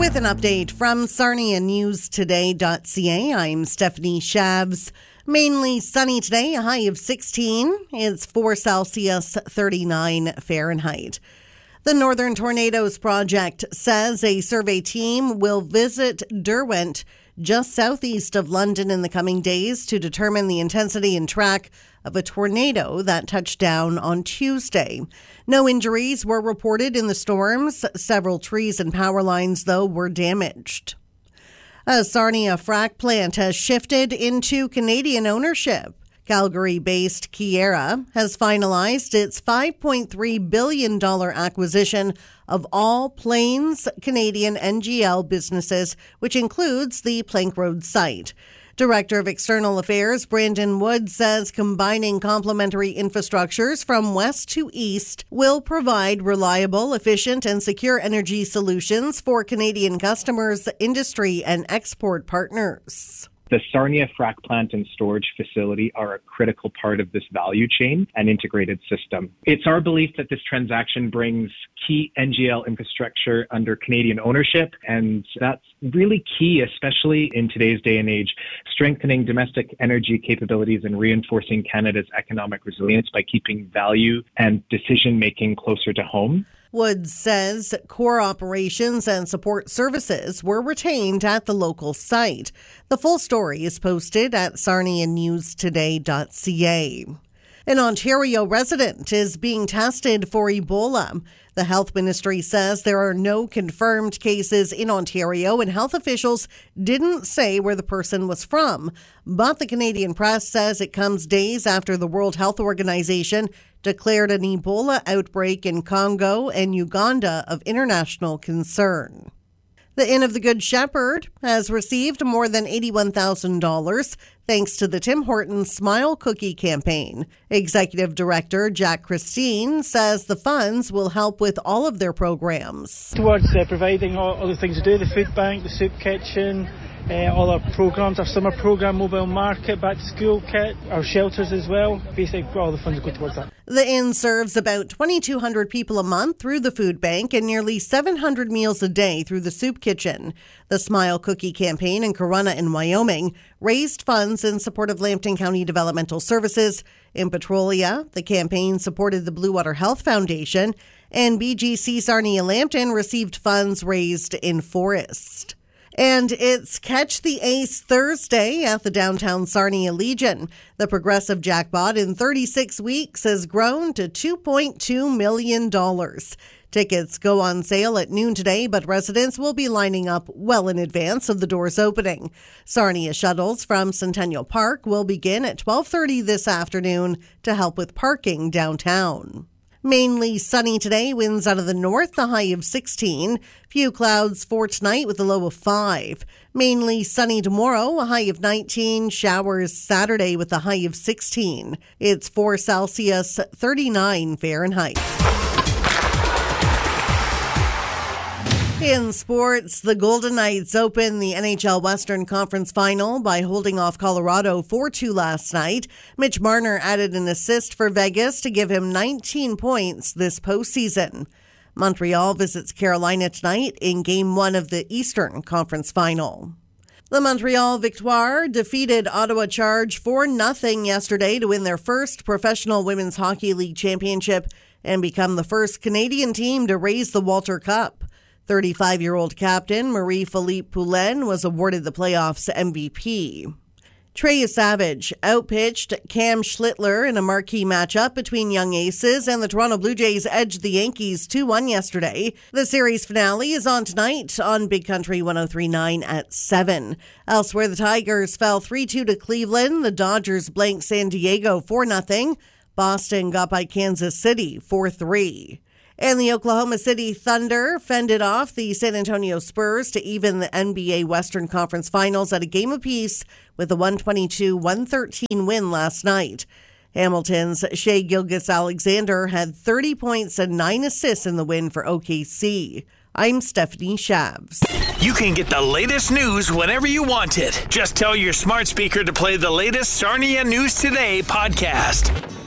With an update from SarniaNewsToday.ca, I'm Stephanie Shavs. Mainly sunny today, a high of 16. It's 4 Celsius, 39 Fahrenheit. The Northern Tornadoes Project says a survey team will visit Derwent, just southeast of London, in the coming days to determine the intensity and track of a tornado that touched down on Tuesday. No injuries were reported in the storms. Several trees and power lines, though, were damaged. A Sarnia frac plant has shifted into Canadian ownership. Calgary-based Keyera has finalized its $5.3 billion acquisition of all Plains Canadian NGL businesses, which includes the Plank Road site. Director of External Affairs Brandon Wood says combining complementary infrastructures from west to east will provide reliable, efficient, and secure energy solutions for Canadian customers, industry, and export partners. The Sarnia frac plant and storage facility are a critical part of this value chain and integrated system. It's our belief that this transaction brings key NGL infrastructure under Canadian ownership, and that's really key, especially in today's day and age, strengthening domestic energy capabilities and reinforcing Canada's economic resilience by keeping value and decision-making closer to home. Woods says core operations and support services were retained at the local site. The full story is posted at SarniaNewsToday.ca. An Ontario resident is being tested for Ebola. The health ministry says there are no confirmed cases in Ontario, and health officials didn't say where the person was from. But the Canadian press says it comes days after the World Health Organization declared an Ebola outbreak in Congo and Uganda of international concern. The Inn of the Good Shepherd has received more than $81,000 thanks to the Tim Hortons Smile Cookie campaign. Executive Director Jack Christine says the funds will help with all of their programs. Towards providing all the things to do, the food bank, the soup kitchen, all our programs, our summer program, mobile market, back to school kit, our shelters as well. Basically, all the funds go towards that. The inn serves about 2,200 people a month through the food bank and nearly 700 meals a day through the soup kitchen. The Smile Cookie campaign in Corunna in Wyoming raised funds in support of Lambton County Developmental Services. In Petrolia, the campaign supported the Blue Water Health Foundation, and BGC Sarnia Lambton received funds raised in Forest. And it's Catch the Ace Thursday at the downtown Sarnia Legion. The progressive jackpot in 36 weeks has grown to $2.2 million. Tickets go on sale at noon today, but residents will be lining up well in advance of the doors opening. Sarnia shuttles from Centennial Park will begin at 12:30 this afternoon to help with parking downtown. Mainly sunny today, winds out of the north, the high of 16. Few clouds for tonight with a low of 5. Mainly sunny tomorrow, a high of 19. Showers Saturday with a high of 16. It's 4 Celsius, 39 Fahrenheit. In sports, the Golden Knights opened the NHL Western Conference Final by holding off Colorado 4-2 last night. Mitch Marner added an assist for Vegas to give him 19 points this postseason. Montreal visits Carolina tonight in Game 1 of the Eastern Conference Final. The Montreal Victoire defeated Ottawa Charge 4-0 yesterday to win their first Professional Women's Hockey League championship and become the first Canadian team to raise the Walter Cup. 35-year-old captain Marie-Philippe Poulin was awarded the playoffs MVP. Trey Savage outpitched Cam Schlittler in a marquee matchup between young aces, and the Toronto Blue Jays edged the Yankees 2-1 yesterday. The series finale is on tonight on Big Country 103.9 at 7. Elsewhere, the Tigers fell 3-2 to Cleveland. The Dodgers blanked San Diego 4-0. Boston got by Kansas City 4-3. And the Oklahoma City Thunder fended off the San Antonio Spurs to even the NBA Western Conference Finals at a game apiece with a 122-113 win last night. Hamilton's Shai Gilgeous-Alexander had 30 points and 9 assists in the win for OKC. I'm Stephanie Shavs. You can get the latest news whenever you want it. Just tell your smart speaker to play the latest Sarnia News Today podcast.